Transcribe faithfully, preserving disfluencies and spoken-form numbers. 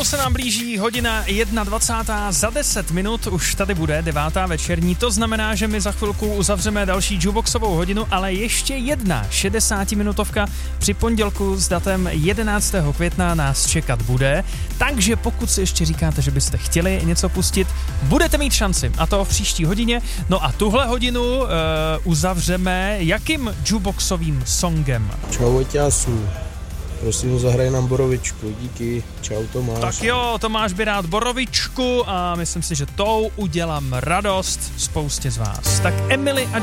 Pomalu se nám blíží hodina dvacátá jedna. Za deset minut už tady bude devátá večerní. To znamená, že my za chvilku uzavřeme další jukeboxovou hodinu, ale ještě jedna šedesátiminutovka při pondělku s datem jedenáctého května nás čekat bude. Takže pokud si ještě říkáte, že byste chtěli něco pustit, budete mít šanci. A to v příští hodině. No a tuhle hodinu uh, uzavřeme jakým jukeboxovým songem? Čau, Oťásu. Prosím, zahraj nám Borovičku, díky, čau Tomáš. Tak jo, Tomáš by rád Borovičku a myslím si, že tou udělám radost spoustě z vás. Tak Emily a